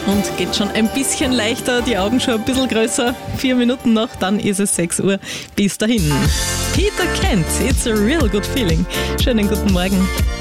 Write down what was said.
Und geht schon ein bisschen leichter, die Augen schon ein bisschen größer. 4 Minuten noch, dann ist es 6 Uhr. Bis dahin. Peter Kent, it's a real good feeling. Schönen guten Morgen.